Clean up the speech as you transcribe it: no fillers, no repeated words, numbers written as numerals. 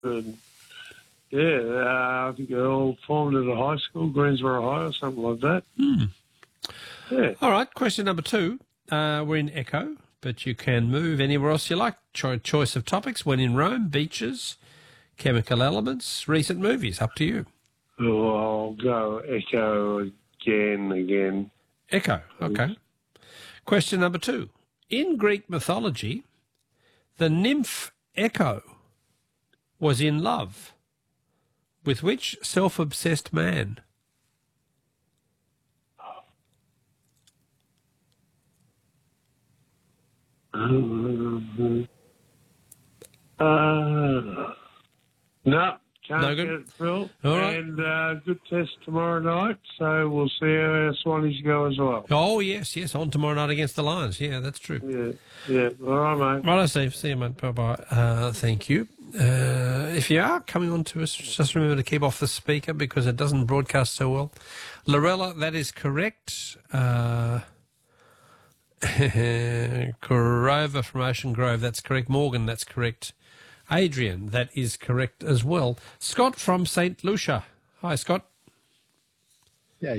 And, yeah, I think they're all formed at a high school, Greensboro High or something like that. Yeah. All right, question number 2. We're in Echo, but you can move anywhere else you like. Choice of topics: when in Rome, beaches, chemical elements, recent movies. Up to you. Oh, I'll go Echo again. Echo, okay. Question number 2. In Greek mythology, the nymph Echo was in love with which self-obsessed man? No, can't No get good? it, Phil. All right. And good test tomorrow night, so we'll see how our Swannies go as well. Oh, yes, on tomorrow night against the Lions. Yeah, that's true. Yeah. All right, mate. Right, Steve. See you, mate. Bye-bye. Thank you. If you are coming on to us, just remember to keep off the speaker because it doesn't broadcast so well. Lorella, that is correct. Grover from Ocean Grove, that's correct. Morgan, that's correct. Adrian, that is correct as well. Scott from St. Lucia. Hi, Scott.